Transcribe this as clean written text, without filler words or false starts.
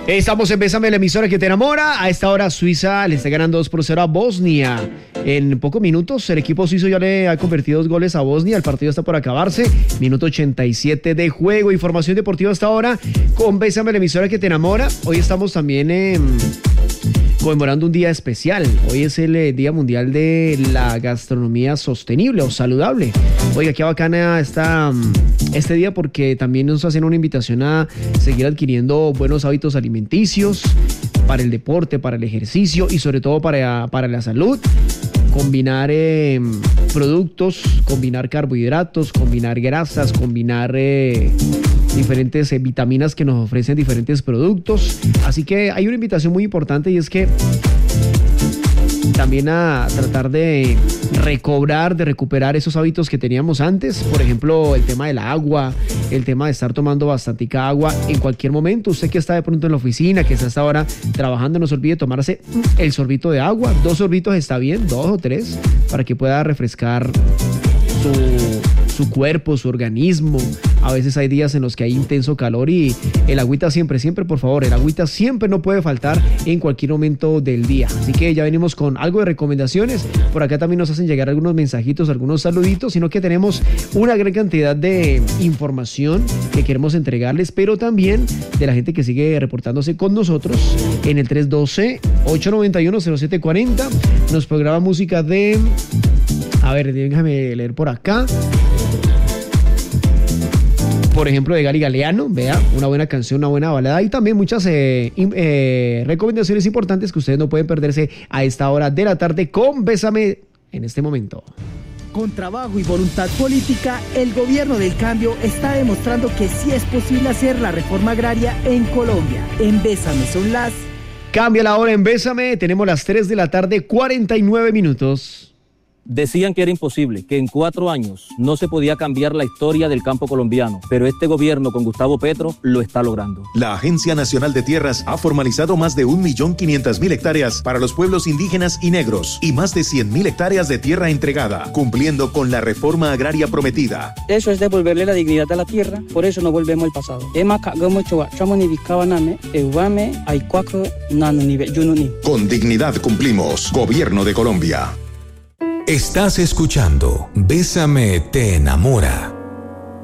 Estamos en Bésame, la emisora que te enamora. A esta hora Suiza le está ganando 2-0 a Bosnia. En pocos minutos el equipo suizo ya le ha convertido 2 goles a Bosnia. El partido está por acabarse. Minuto 87 de juego. Información deportiva hasta ahora con Bésame, la emisora que te enamora. Hoy estamos también conmemorando un día especial. Hoy es el Día Mundial de la Gastronomía Sostenible o Saludable. Oiga, qué bacana está este día porque también nos hacen una invitación a seguir adquiriendo buenos hábitos alimenticios para el deporte, para el ejercicio y sobre todo para la salud. Combinar productos, combinar carbohidratos, combinar grasas, combinar diferentes vitaminas que nos ofrecen diferentes productos. Así que hay una invitación muy importante y es que también a tratar de recobrar, de recuperar esos hábitos que teníamos antes. Por ejemplo, el tema del agua, el tema de estar tomando bastante agua en cualquier momento. Usted que está de pronto en la oficina, que está hasta ahora trabajando, no se olvide tomarse el sorbito de agua. 2 sorbitos está bien, 2 o 3, para que pueda refrescar su cuerpo, su organismo. A veces hay días en los que hay intenso calor y el agüita siempre, por favor, el agüita siempre no puede faltar en cualquier momento del día. Así que ya venimos con algo de recomendaciones. Por acá también nos hacen llegar algunos mensajitos, algunos saluditos, sino que tenemos una gran cantidad de información que queremos entregarles, pero también de la gente que sigue reportándose con nosotros en el 312-891-0740. Nos programa música de... A ver, déjame leer por acá. Por ejemplo, de Gali Galeano, vea, una buena canción, una buena balada y también muchas recomendaciones importantes que ustedes no pueden perderse a esta hora de la tarde con Bésame en este momento. Con trabajo y voluntad política, el gobierno del cambio está demostrando que sí es posible hacer la reforma agraria en Colombia. En Bésame son las... Cambia la hora en Bésame, tenemos las 3 de la tarde, 49 minutos. Decían que era imposible, que en 4 años no se podía cambiar la historia del campo colombiano, pero este gobierno con Gustavo Petro lo está logrando. La Agencia Nacional de Tierras ha formalizado más de 1.500.000 hectáreas para los pueblos indígenas y negros y más de 100.000 hectáreas de tierra entregada, cumpliendo con la reforma agraria prometida. Eso es devolverle la dignidad a la tierra, por eso no volvemos al pasado. Con dignidad cumplimos. Gobierno de Colombia. Estás escuchando Bésame te enamora.